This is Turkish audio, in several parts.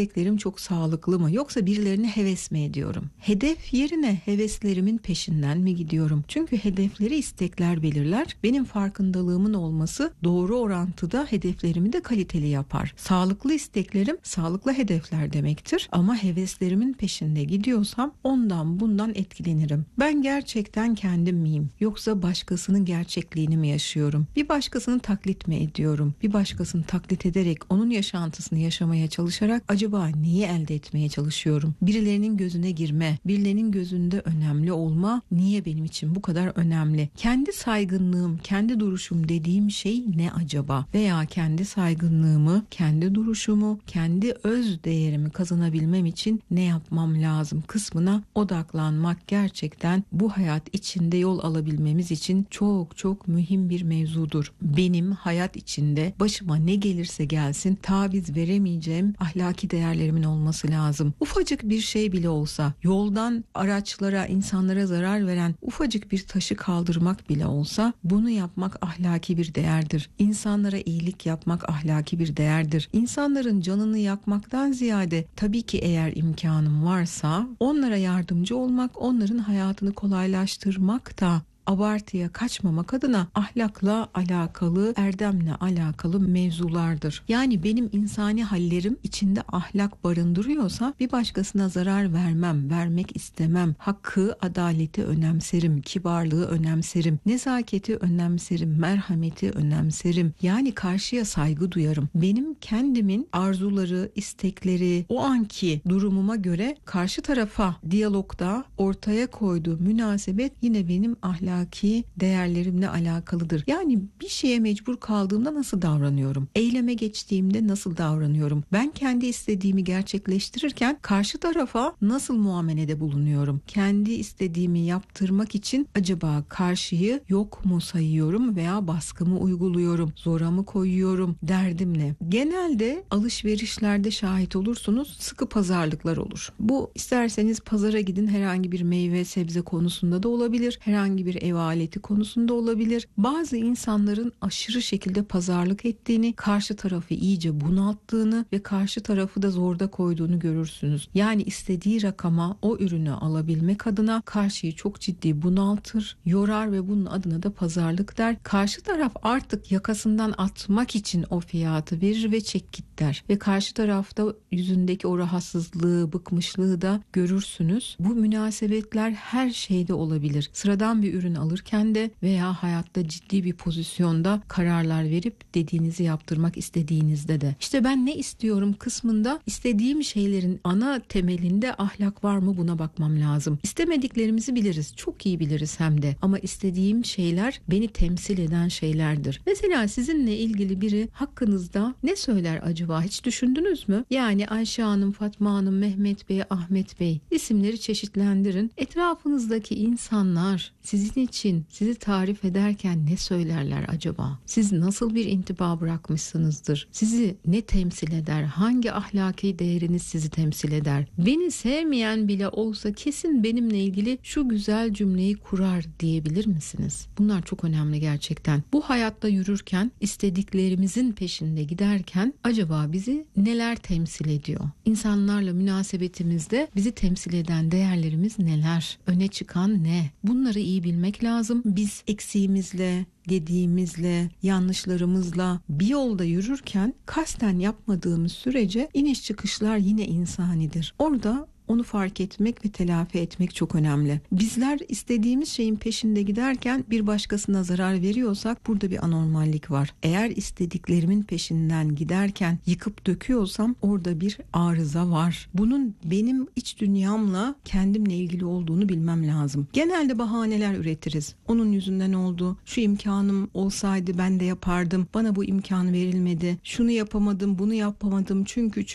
isteklerim çok sağlıklı mı? Yoksa birilerine heves mi ediyorum? Hedef yerine heveslerimin peşinden mi gidiyorum? Çünkü hedefleri istekler belirler. Benim farkındalığımın olması doğru orantıda hedeflerimi de kaliteli yapar. Sağlıklı isteklerim sağlıklı hedefler demektir. Ama heveslerimin peşinde gidiyorsam ondan bundan etkilenirim. Ben gerçekten kendim miyim? Yoksa başkasının gerçekliğini mi yaşıyorum? Bir başkasını taklit mi ediyorum? Bir başkasını taklit ederek onun yaşantısını yaşamaya çalışarak acaba neyi elde etmeye çalışıyorum? Birilerinin gözüne girme, birilerinin gözünde önemli olma niye benim için bu kadar önemli? Kendi saygınlığım, kendi duruşum dediğim şey ne acaba? Veya kendi saygınlığımı, kendi duruşumu, kendi öz değerimi kazanabilmem için ne yapmam lazım kısmına odaklanmak gerçekten bu hayat içinde yol alabilmemiz için çok çok mühim bir mevzudur. Benim hayat içinde başıma ne gelirse gelsin taviz veremeyeceğim ahlaki değerlerimin olması lazım. Ufacık bir şey bile olsa, yoldan araçlara, insanlara zarar veren ufacık bir taşı kaldırmak bile olsa bunu yapmak ahlaki bir değerdir. İnsanlara iyilik yapmak ahlaki bir değerdir. İnsanların canını yakmaktan ziyade tabii ki eğer imkanım varsa onlara yardımcı olmak, onların hayatını kolaylaştırmak da abartıya kaçmamak adına ahlakla alakalı, erdemle alakalı mevzulardır. Yani benim insani hallerim içinde ahlak barındırıyorsa bir başkasına zarar vermem, vermek istemem. Hakkı, adaleti önemserim, kibarlığı önemserim, nezaketi önemserim, merhameti önemserim. Yani karşıya saygı duyarım. Benim kendimin arzuları, istekleri, o anki durumuma göre karşı tarafa diyalogda ortaya koyduğu münasebet yine benim ahlaki değerlerimle alakalıdır. Yani bir şeye mecbur kaldığımda nasıl davranıyorum? Eyleme geçtiğimde nasıl davranıyorum? Ben kendi istediğimi gerçekleştirirken karşı tarafa nasıl muamelede bulunuyorum? Kendi istediğimi yaptırmak için acaba karşıyı yok mu sayıyorum veya baskımı uyguluyorum? Zora mı koyuyorum? Derdim ne? Genelde alışverişlerde şahit olursunuz, sıkı pazarlıklar olur. Bu isterseniz pazara gidin, herhangi bir meyve sebze konusunda da olabilir. Herhangi bir ev aleti konusunda olabilir. Bazı insanların aşırı şekilde pazarlık ettiğini, karşı tarafı iyice bunalttığını ve karşı tarafı da zorda koyduğunu görürsünüz. Yani istediği rakama o ürünü alabilmek adına karşıyı çok ciddi bunaltır, yorar ve bunun adına da pazarlık der. Karşı taraf artık yakasından atmak için o fiyatı verir ve çek git der. Ve karşı tarafta yüzündeki o rahatsızlığı, bıkmışlığı da görürsünüz. Bu münasebetler her şeyde olabilir. Sıradan bir ürün alırken de veya hayatta ciddi bir pozisyonda kararlar verip dediğinizi yaptırmak istediğinizde de. İşte ben ne istiyorum kısmında istediğim şeylerin ana temelinde ahlak var mı buna bakmam lazım. İstemediklerimizi biliriz. Çok iyi biliriz hem de. Ama istediğim şeyler beni temsil eden şeylerdir. Mesela sizinle ilgili biri hakkınızda ne söyler acaba? Hiç düşündünüz mü? Yani Ayşe Hanım, Fatma Hanım, Mehmet Bey, Ahmet Bey isimleri çeşitlendirin. Etrafınızdaki insanlar sizin için sizi tarif ederken ne söylerler acaba? Siz nasıl bir intiba bırakmışsınızdır? Sizi ne temsil eder? Hangi ahlaki değeriniz sizi temsil eder? Beni sevmeyen bile olsa kesin benimle ilgili şu güzel cümleyi kurar diyebilir misiniz? Bunlar çok önemli gerçekten. Bu hayatta yürürken, istediklerimizin peşinde giderken acaba bizi neler temsil ediyor? İnsanlarla münasebetimizde bizi temsil eden değerlerimiz neler? Öne çıkan ne? Bunları iyi bilmek lazım. Biz eksiğimizle, gediğimizle, yanlışlarımızla bir yolda yürürken kasten yapmadığımız sürece iniş çıkışlar yine insanidir. Orada onu fark etmek ve telafi etmek çok önemli. Bizler istediğimiz şeyin peşinde giderken bir başkasına zarar veriyorsak burada bir anormallik var. Eğer istediklerimin peşinden giderken yıkıp döküyorsam orada bir arıza var. Bunun benim iç dünyamla, kendimle ilgili olduğunu bilmem lazım. Genelde bahaneler üretiriz. Onun yüzünden oldu. Şu imkanım olsaydı ben de yapardım. Bana bu imkan verilmedi. Şunu yapamadım, bunu yapamadım.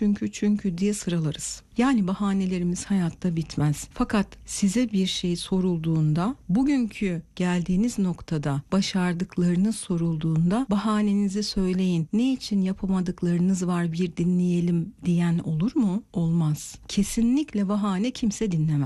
Çünkü diye sıralarız. Yani bahanelerimiz hayatta bitmez. Fakat size bir şey sorulduğunda, bugünkü geldiğiniz noktada başardıklarınız sorulduğunda bahanenizi söyleyin. Ne için yapamadıklarınız var bir dinleyelim diyen olur mu? Olmaz. Kesinlikle bahane kimse dinlemez.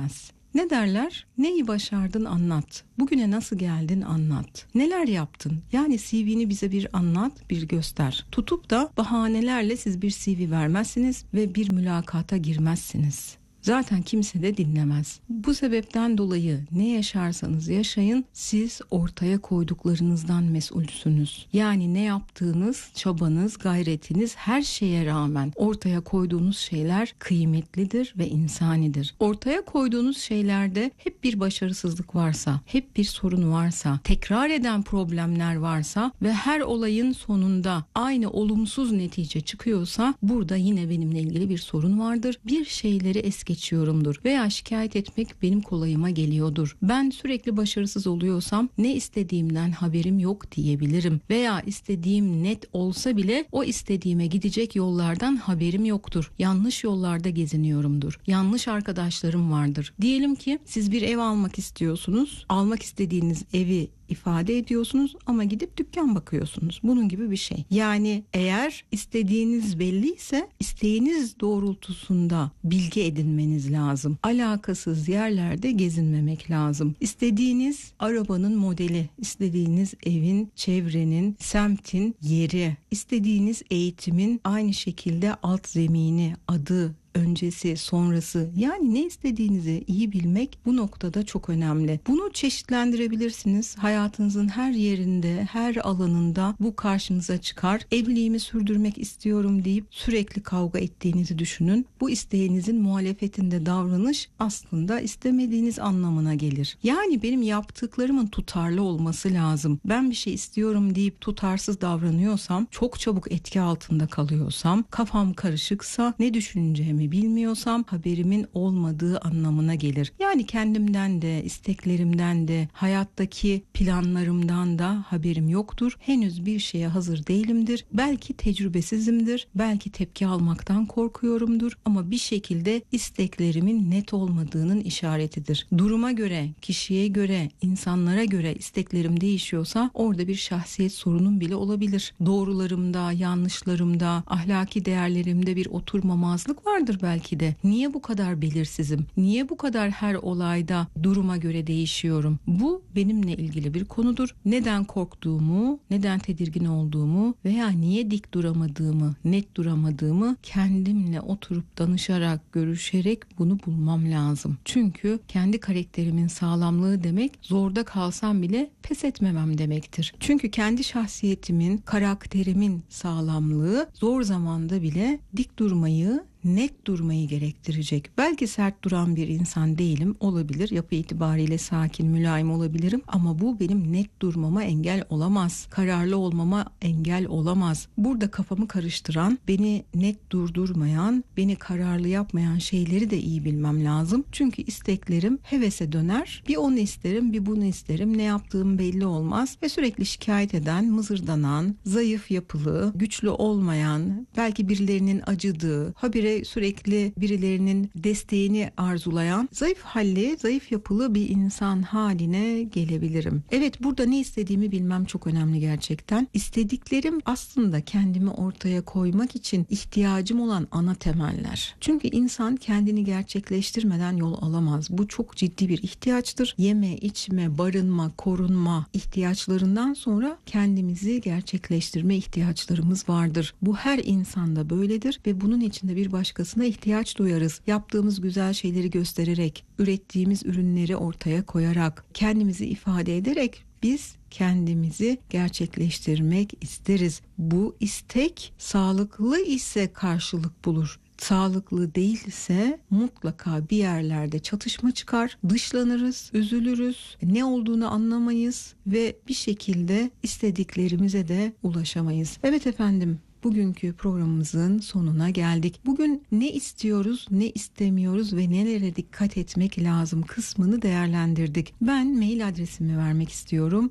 Ne derler? Neyi başardın anlat. Bugüne nasıl geldin anlat. Neler yaptın? Yani CV'ni bize bir anlat, bir göster. Tutup da bahanelerle siz bir CV vermezsiniz ve bir mülakata girmezsiniz. Zaten kimse de dinlemez. Bu sebepten dolayı ne yaşarsanız yaşayın, siz ortaya koyduklarınızdan mesulsünüz. Yani ne yaptığınız, çabanız, gayretiniz, her şeye rağmen ortaya koyduğunuz şeyler kıymetlidir ve insanidir. Ortaya koyduğunuz şeylerde hep bir başarısızlık varsa, hep bir sorun varsa, tekrar eden problemler varsa ve her olayın sonunda aynı olumsuz netice çıkıyorsa, burada yine benimle ilgili bir sorun vardır. Bir şeyleri es geçiyorumdur veya şikayet etmek benim kolayıma geliyordur. Ben sürekli başarısız oluyorsam ne istediğimden haberim yok diyebilirim veya istediğim net olsa bile o istediğime gidecek yollardan haberim yoktur. Yanlış yollarda geziniyorumdur. Yanlış arkadaşlarım vardır. Diyelim ki siz bir ev almak istiyorsunuz. Almak istediğiniz evi ifade ediyorsunuz ama gidip dükkan bakıyorsunuz. Bunun gibi bir şey. Yani eğer istediğiniz belliyse isteğiniz doğrultusunda bilgi edinmeniz lazım. Alakasız yerlerde gezinmemek lazım. İstediğiniz arabanın modeli, istediğiniz evin, çevrenin, semtin yeri, istediğiniz eğitimin aynı şekilde alt zemini, adı, öncesi, sonrası, yani ne istediğinizi iyi bilmek bu noktada çok önemli. Bunu çeşitlendirebilirsiniz. Hayatınızın her yerinde, her alanında bu karşınıza çıkar. Evliliğimi sürdürmek istiyorum deyip sürekli kavga ettiğinizi düşünün. Bu isteğinizin muhalefetinde davranış aslında istemediğiniz anlamına gelir. Yani benim yaptıklarımın tutarlı olması lazım. Ben bir şey istiyorum deyip tutarsız davranıyorsam, çok çabuk etki altında kalıyorsam, kafam karışıksa, ne düşüneceğimi bilmiyorsam haberimin olmadığı anlamına gelir. Yani kendimden de, isteklerimden de, hayattaki planlarımdan da haberim yoktur. Henüz bir şeye hazır değilimdir. Belki tecrübesizimdir. Belki tepki almaktan korkuyorumdur. Ama bir şekilde isteklerimin net olmadığının işaretidir. Duruma göre, kişiye göre, insanlara göre isteklerim değişiyorsa orada bir şahsiyet sorunum bile olabilir. Doğrularımda, yanlışlarımda, ahlaki değerlerimde bir oturmamazlık vardır belki de. Niye bu kadar belirsizim? Niye bu kadar her olayda duruma göre değişiyorum? Bu benimle ilgili bir konudur. Neden korktuğumu, neden tedirgin olduğumu veya niye dik duramadığımı, net duramadığımı kendimle oturup danışarak, görüşerek bunu bulmam lazım. Çünkü kendi karakterimin sağlamlığı demek, zorda kalsam bile pes etmemem demektir. Çünkü kendi şahsiyetimin, karakterimin sağlamlığı zor zamanda bile dik durmayı, net durmayı gerektirecek. Belki sert duran bir insan değilim, olabilir. Yapı itibariyle sakin, mülayim olabilirim ama bu benim net durmama engel olamaz. Kararlı olmama engel olamaz. Burada kafamı karıştıran, beni net durdurmayan, beni kararlı yapmayan şeyleri de iyi bilmem lazım. Çünkü isteklerim hevese döner. Bir onu isterim, bir bunu isterim. Ne yaptığım belli olmaz ve sürekli şikayet eden, mızırdanan, zayıf yapılı, güçlü olmayan, belki birilerinin acıdığı, habire sürekli birilerinin desteğini arzulayan, zayıf halli, zayıf yapılı bir insan haline gelebilirim. Evet, burada ne istediğimi bilmem çok önemli gerçekten. İstediklerim aslında kendimi ortaya koymak için ihtiyacım olan ana temeller. Çünkü insan kendini gerçekleştirmeden yol alamaz. Bu çok ciddi bir ihtiyaçtır. Yeme, içme, barınma, korunma ihtiyaçlarından sonra kendimizi gerçekleştirme ihtiyaçlarımız vardır. Bu her insanda böyledir ve bunun içinde bir başkasına ihtiyaç duyarız. Yaptığımız güzel şeyleri göstererek, ürettiğimiz ürünleri ortaya koyarak, kendimizi ifade ederek biz kendimizi gerçekleştirmek isteriz. Bu istek sağlıklı ise karşılık bulur. Sağlıklı değilse mutlaka bir yerlerde çatışma çıkar, dışlanırız, üzülürüz, ne olduğunu anlamayız ve bir şekilde istediklerimize de ulaşamayız. Evet efendim, bugünkü programımızın sonuna geldik. Bugün ne istiyoruz, ne istemiyoruz ve nelere dikkat etmek lazım kısmını değerlendirdik. Ben mail adresimi vermek istiyorum.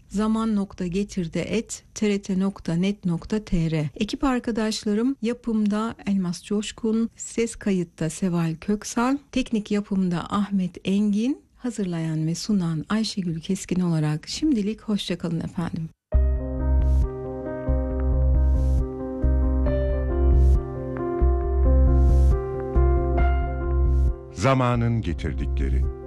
zaman.getirde@trt.net.tr. Ekip arkadaşlarım yapımda Elmas Coşkun, ses kayıtta Seval Köksal, teknik yapımda Ahmet Engin, hazırlayan ve sunan Ayşegül Keskin olarak şimdilik hoşçakalın efendim. Zamanın getirdikleri.